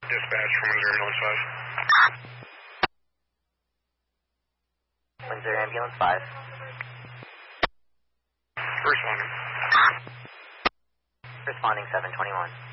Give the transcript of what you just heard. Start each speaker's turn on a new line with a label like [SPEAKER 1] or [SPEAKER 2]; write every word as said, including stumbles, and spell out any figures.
[SPEAKER 1] Dispatch from Windsor Ambulance five.
[SPEAKER 2] Windsor Ambulance five.
[SPEAKER 1] Responding.
[SPEAKER 2] Responding seven twenty-one.